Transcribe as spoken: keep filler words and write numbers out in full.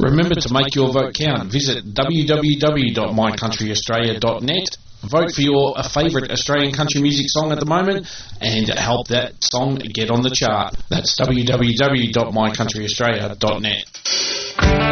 Remember to make your vote count. Visit w w w dot my country australia dot net. Vote for your favourite Australian country music song at the moment and help that song get on the chart. That's w w w dot my country australia dot net.